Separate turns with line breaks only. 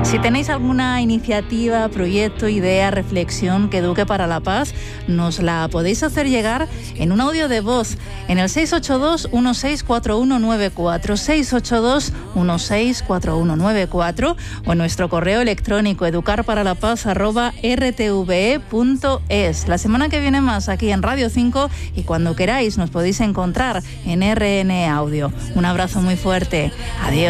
Si tenéis alguna iniciativa, proyecto, idea, reflexión que eduque para la paz, nos la podéis hacer llegar en un audio de voz en el 682-164194, 682-164194 o en nuestro correo electrónico educarparalapaz@rtve.es. La semana que viene más aquí en Radio 5 y cuando queráis nos podéis encontrar en RN Audio. Un abrazo muy fuerte. Adiós.